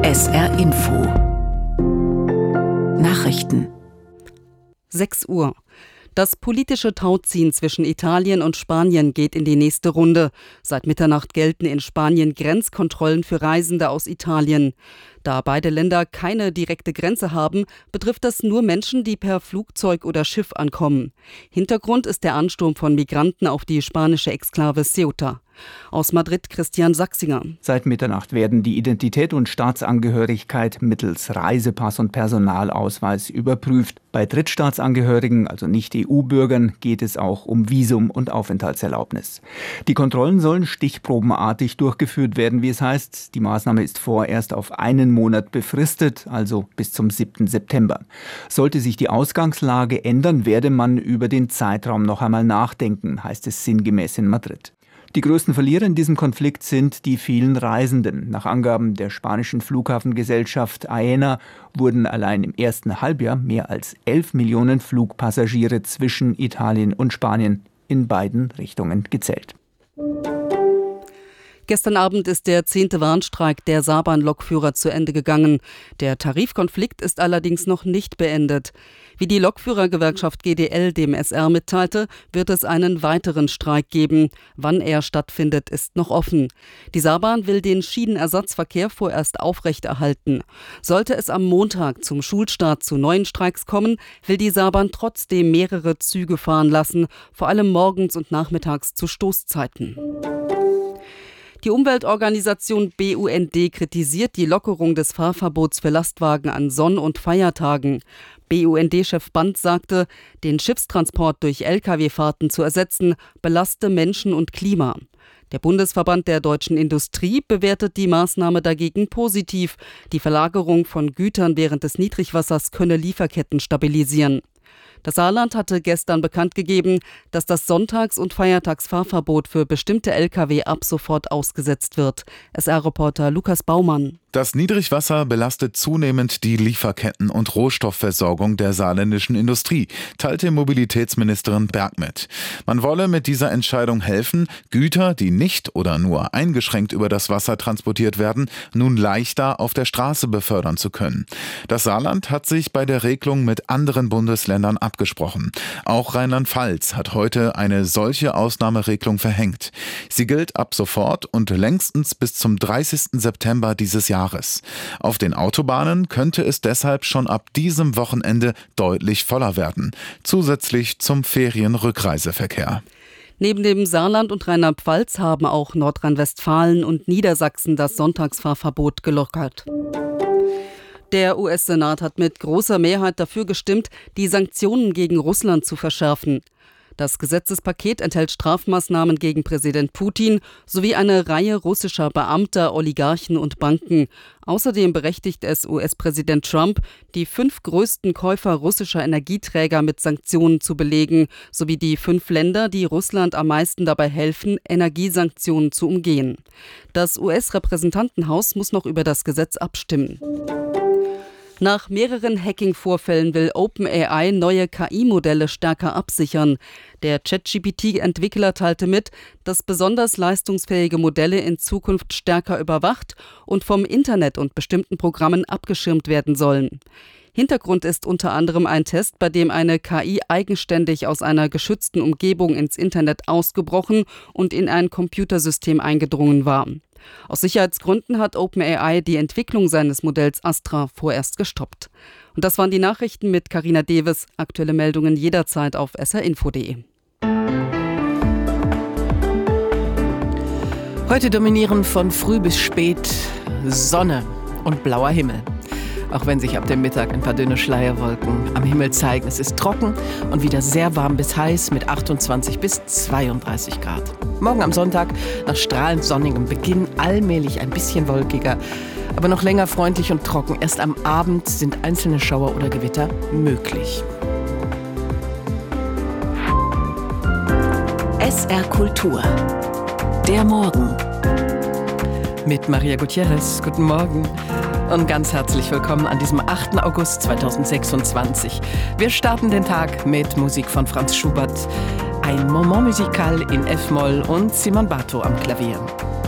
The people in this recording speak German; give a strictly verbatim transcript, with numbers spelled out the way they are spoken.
S R Info Nachrichten. sechs Uhr. Das politische Tauziehen zwischen Italien und Spanien geht in die nächste Runde. Seit Mitternacht gelten in Spanien Grenzkontrollen für Reisende aus Italien. Da beide Länder keine direkte Grenze haben, betrifft das nur Menschen, die per Flugzeug oder Schiff ankommen. Hintergrund ist der Ansturm von Migranten auf die spanische Exklave Ceuta. Aus Madrid Christian Sachsinger. Seit Mitternacht werden die Identität und Staatsangehörigkeit mittels Reisepass und Personalausweis überprüft. Bei Drittstaatsangehörigen, also Nicht-E U-Bürgern, geht es auch um Visum und Aufenthaltserlaubnis. Die Kontrollen sollen stichprobenartig durchgeführt werden, wie es heißt. Die Maßnahme ist vorerst auf einen Monat befristet, also bis zum siebten September. Sollte sich die Ausgangslage ändern, werde man über den Zeitraum noch einmal nachdenken, heißt es sinngemäß in Madrid. Die größten Verlierer in diesem Konflikt sind die vielen Reisenden. Nach Angaben der spanischen Flughafengesellschaft Aena wurden allein im ersten Halbjahr mehr als elf Millionen Flugpassagiere zwischen Italien und Spanien in beiden Richtungen gezählt. Gestern Abend ist der zehnte Warnstreik der Saarbahn-Lokführer zu Ende gegangen. Der Tarifkonflikt ist allerdings noch nicht beendet. Wie die Lokführergewerkschaft G D L dem S R mitteilte, wird es einen weiteren Streik geben. Wann er stattfindet, ist noch offen. Die Saarbahn will den Schienenersatzverkehr vorerst aufrechterhalten. Sollte es am Montag zum Schulstart zu neuen Streiks kommen, will die Saarbahn trotzdem mehrere Züge fahren lassen, vor allem morgens und nachmittags zu Stoßzeiten. Die Umweltorganisation B U N D kritisiert die Lockerung des Fahrverbots für Lastwagen an Sonn- und Feiertagen. B U N D-Chef Band sagte, den Schiffstransport durch L K W-Fahrten zu ersetzen, belaste Menschen und Klima. Der Bundesverband der deutschen Industrie bewertet die Maßnahme dagegen positiv. Die Verlagerung von Gütern während des Niedrigwassers könne Lieferketten stabilisieren. Das Saarland hatte gestern bekannt gegeben, dass das Sonntags- und Feiertagsfahrverbot für bestimmte L K W ab sofort ausgesetzt wird. S R-Reporter Lukas Baumann. Das Niedrigwasser belastet zunehmend die Lieferketten und Rohstoffversorgung der saarländischen Industrie, teilte Mobilitätsministerin Berg mit. Man wolle mit dieser Entscheidung helfen, Güter, die nicht oder nur eingeschränkt über das Wasser transportiert werden, nun leichter auf der Straße befördern zu können. Das Saarland hat sich bei der Regelung mit anderen Bundesländern abgesprochen. Auch Rheinland-Pfalz hat heute eine solche Ausnahmeregelung verhängt. Sie gilt ab sofort und längstens bis zum dreißigsten September dieses Jahres. Auf den Autobahnen könnte es deshalb schon ab diesem Wochenende deutlich voller werden, zusätzlich zum Ferienrückreiseverkehr. Neben dem Saarland und Rheinland-Pfalz haben auch Nordrhein-Westfalen und Niedersachsen das Sonntagsfahrverbot gelockert. Der U S-Senat hat mit großer Mehrheit dafür gestimmt, die Sanktionen gegen Russland zu verschärfen. Das Gesetzespaket enthält Strafmaßnahmen gegen Präsident Putin sowie eine Reihe russischer Beamter, Oligarchen und Banken. Außerdem berechtigt es U S-Präsident Trump, die fünf größten Käufer russischer Energieträger mit Sanktionen zu belegen, sowie die fünf Länder, die Russland am meisten dabei helfen, Energiesanktionen zu umgehen. Das U S-Repräsentantenhaus muss noch über das Gesetz abstimmen. Nach mehreren Hacking-Vorfällen will OpenAI neue K I-Modelle stärker absichern. Der ChatGPT T-Entwickler teilte mit, dass besonders leistungsfähige Modelle in Zukunft stärker überwacht und vom Internet und bestimmten Programmen abgeschirmt werden sollen. Hintergrund ist unter anderem ein Test, bei dem eine K I eigenständig aus einer geschützten Umgebung ins Internet ausgebrochen und in ein Computersystem eingedrungen war. Aus Sicherheitsgründen hat OpenAI die Entwicklung seines Modells Astra vorerst gestoppt. Und das waren die Nachrichten mit Carina Deves. Aktuelle Meldungen jederzeit auf s r info punkt d e. Heute dominieren von früh bis spät Sonne und blauer Himmel. Auch wenn sich ab dem Mittag ein paar dünne Schleierwolken am Himmel zeigen. Es ist trocken und wieder sehr warm bis heiß mit achtundzwanzig bis zweiunddreißig Grad. Morgen am Sonntag nach strahlend sonnigem Beginn allmählich ein bisschen wolkiger, aber noch länger freundlich und trocken. Erst am Abend sind einzelne Schauer oder Gewitter möglich. S R Kultur. Der Morgen. Mit Maria Gutierrez. Guten Morgen. Und ganz herzlich willkommen an diesem achten August zweitausendsechsundzwanzig. Wir starten den Tag mit Musik von Franz Schubert, ein Moment musical in F-Moll und Simon Bartow am Klavier.